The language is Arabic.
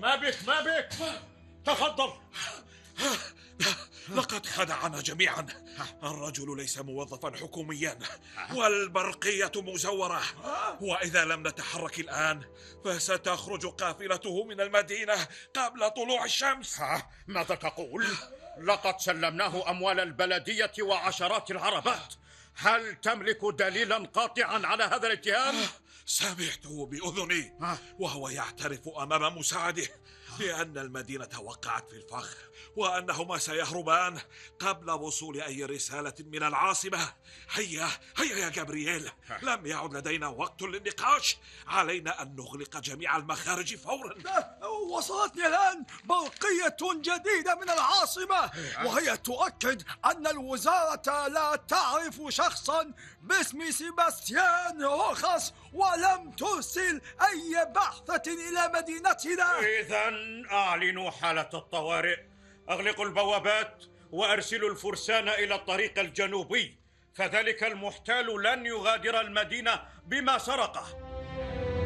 ما بك ما بك؟ تفضل. لقد خدعنا جميعا. الرجل ليس موظفا حكوميا، والبرقية مزورة، وإذا لم نتحرك الآن فستخرج قافلته من المدينة قبل طلوع الشمس. ماذا تقول؟ لقد سلمناه أموال البلدية وعشرات العربات. هل تملك دليلا قاطعا على هذا الاتهام؟ سمعته بأذني وهو يعترف أمام مساعده بأن المدينة وقعت في الفخ، وأنهما سيهربان قبل وصول أي رسالة من العاصمة. هيا هيا يا جابرييل، لم يعد لدينا وقت للنقاش. علينا أن نغلق جميع المخارج فورا. وصلتني الآن برقية جديدة من العاصمة، وهي تؤكد أن الوزارة لا تعرف شخصا باسم سيباستيان روخاس، ولم ترسل أي بعثة إلى مدينتنا. إذن أعلنوا حالة الطوارئ، أغلقوا البوابات وأرسلوا الفرسان إلى الطريق الجنوبي، فذلك المحتال لن يغادر المدينة بما سرقه.